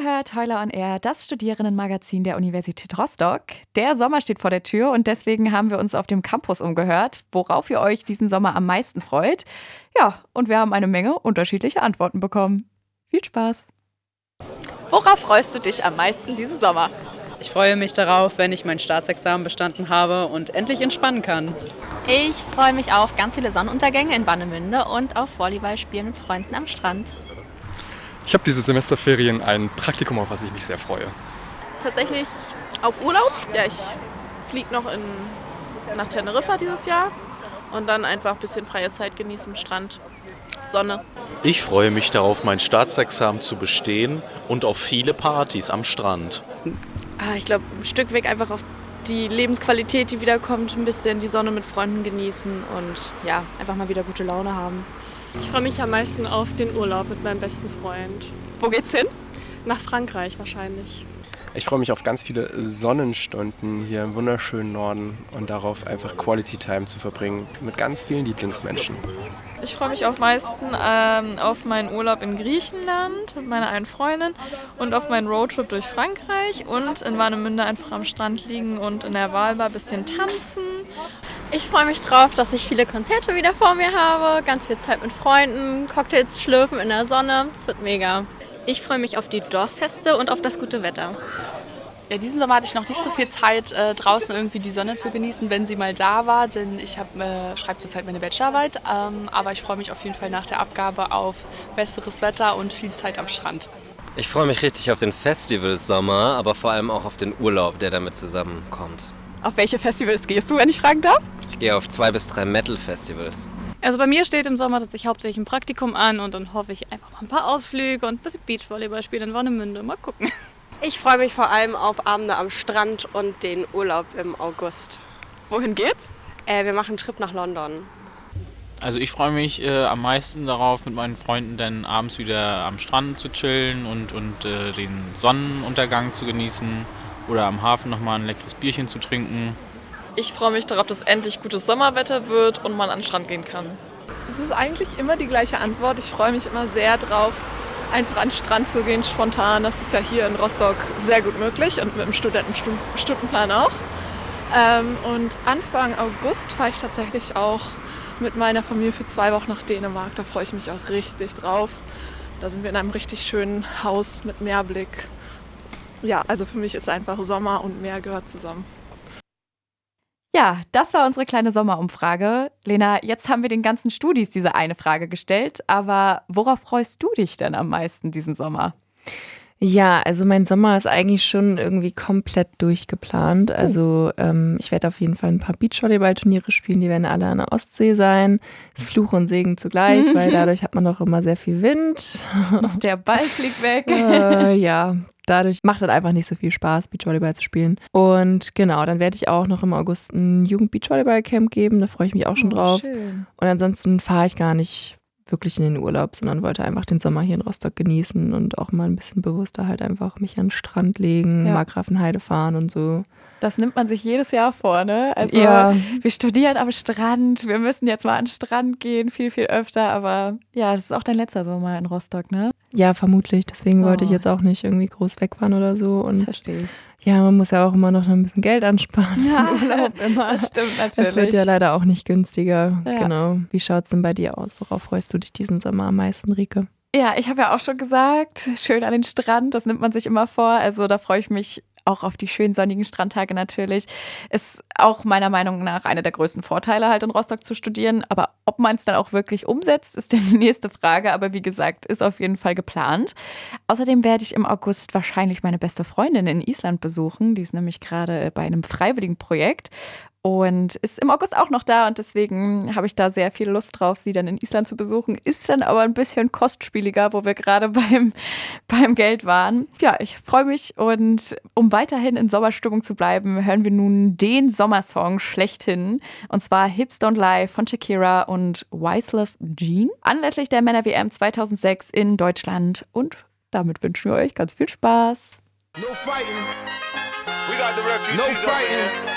hört Heuler on Air, das Studierendenmagazin der Universität Rostock. Der Sommer steht vor der Tür und deswegen haben wir uns auf dem Campus umgehört, worauf ihr euch diesen Sommer am meisten freut. Ja, und wir haben eine Menge unterschiedliche Antworten bekommen. Viel Spaß! Worauf freust du dich am meisten diesen Sommer? Ich freue mich darauf, wenn ich mein Staatsexamen bestanden habe und endlich entspannen kann. Ich freue mich auf ganz viele Sonnenuntergänge in Warnemünde und auf Volleyballspielen mit Freunden am Strand. Ich habe diese Semesterferien ein Praktikum, auf was ich mich sehr freue. Tatsächlich auf Urlaub. Ja, ich fliege noch nach Teneriffa dieses Jahr und dann einfach ein bisschen freie Zeit genießen, Strand, Sonne. Ich freue mich darauf, mein Staatsexamen zu bestehen und auf viele Partys am Strand. Ich glaube, ein Stück weg einfach auf die Lebensqualität, die wiederkommt, ein bisschen die Sonne mit Freunden genießen und ja, einfach mal wieder gute Laune haben. Ich freue mich am meisten auf den Urlaub mit meinem besten Freund. Wo geht's hin? Nach Frankreich wahrscheinlich. Ich freue mich auf ganz viele Sonnenstunden hier im wunderschönen Norden und darauf, einfach Quality Time zu verbringen mit ganz vielen Lieblingsmenschen. Ich freue mich am meisten auf meinen Urlaub in Griechenland mit meiner einen Freundin und auf meinen Roadtrip durch Frankreich und in Warnemünde einfach am Strand liegen und in der Walbar ein bisschen tanzen. Ich freue mich drauf, dass ich viele Konzerte wieder vor mir habe, ganz viel Zeit mit Freunden, Cocktails schlürfen in der Sonne. Das wird mega. Ich freue mich auf die Dorffeste und auf das gute Wetter. Ja, diesen Sommer hatte ich noch nicht so viel Zeit, draußen irgendwie die Sonne zu genießen, wenn sie mal da war, denn ich schreibe zurzeit meine Bachelorarbeit, aber ich freue mich auf jeden Fall nach der Abgabe auf besseres Wetter und viel Zeit am Strand. Ich freue mich richtig auf den Festivalsommer, aber vor allem auch auf den Urlaub, der damit zusammenkommt. Auf welche Festivals gehst du, wenn ich fragen darf? Ich gehe auf 2 bis 3 Metal-Festivals. Also bei mir steht im Sommer tatsächlich hauptsächlich ein Praktikum an und dann hoffe ich einfach mal ein paar Ausflüge und ein bisschen Beachvolleyball spielen in Warnemünde. Mal gucken. Ich freue mich vor allem auf Abende am Strand und den Urlaub im August. Wohin geht's? Wir machen einen Trip nach London. Also ich freue mich am meisten darauf, mit meinen Freunden dann abends wieder am Strand zu chillen und den Sonnenuntergang zu genießen oder am Hafen nochmal ein leckeres Bierchen zu trinken. Ich freue mich darauf, dass endlich gutes Sommerwetter wird und man an den Strand gehen kann. Es ist eigentlich immer die gleiche Antwort. Ich freue mich immer sehr drauf, einfach an den Strand zu gehen, spontan. Das ist ja hier in Rostock sehr gut möglich und mit dem Stundenplan auch. Und Anfang August fahre ich tatsächlich auch mit meiner Familie für 2 Wochen nach Dänemark. Da freue ich mich auch richtig drauf. Da sind wir in einem richtig schönen Haus mit Meerblick. Ja, also für mich ist einfach Sommer und Meer gehört zusammen. Ja, das war unsere kleine Sommerumfrage. Lena, jetzt haben wir den ganzen Studis diese eine Frage gestellt, aber worauf freust du dich denn am meisten diesen Sommer? Ja, also mein Sommer ist eigentlich schon irgendwie komplett durchgeplant. Also ich werde auf jeden Fall ein paar Beachvolleyball-Turniere spielen, die werden alle an der Ostsee sein. Ist Fluch und Segen zugleich, weil dadurch hat man doch immer sehr viel Wind. Der Ball fliegt weg. Ja, dadurch macht es einfach nicht so viel Spaß, Beachvolleyball zu spielen. Und genau, dann werde ich auch noch im August ein Jugend-Beachvolleyball-Camp geben, da freue ich mich auch schon drauf. Schön. Und ansonsten fahre ich gar nicht wirklich in den Urlaub, sondern wollte einfach den Sommer hier in Rostock genießen und auch mal ein bisschen bewusster halt einfach mich an den Strand legen, Markgrafenheide fahren und so. Das nimmt man sich jedes Jahr vor, ne? Also wir studieren am Strand, wir müssen jetzt mal an den Strand gehen, viel, viel öfter, aber ja, das ist auch dein letzter Sommer in Rostock, ne? Ja, vermutlich, deswegen wollte ich jetzt auch nicht irgendwie groß wegfahren oder so. Und das verstehe ich. Ja, man muss ja auch immer noch ein bisschen Geld ansparen. Ja, das stimmt natürlich. Das wird ja leider auch nicht günstiger. Ja. Genau. Wie schaut's denn bei dir aus? Worauf freust du dich diesen Sommer am meisten, Rike? Ja, ich habe ja auch schon gesagt, schön an den Strand, das nimmt man sich immer vor. Also da freue ich mich auch auf die schönen sonnigen Strandtage natürlich. Ist auch meiner Meinung nach einer der größten Vorteile, halt in Rostock zu studieren. Aber ob man es dann auch wirklich umsetzt, ist dann die nächste Frage. Aber wie gesagt, ist auf jeden Fall geplant. Außerdem werde ich im August wahrscheinlich meine beste Freundin in Island besuchen. Die ist nämlich gerade bei einem freiwilligen Projekt und ist im August auch noch da und deswegen habe ich da sehr viel Lust drauf, sie dann in Island zu besuchen. Ist dann aber ein bisschen kostspieliger, wo wir gerade beim Geld waren. Ja, ich freue mich und um weiterhin in Sommerstimmung zu bleiben, hören wir nun den Sommersong schlechthin und zwar Hips Don't Lie von Shakira und Wyclef Jean anlässlich der Männer-WM 2006 in Deutschland und damit wünschen wir euch ganz viel Spaß. No fighting. We got the refugees. No fighting.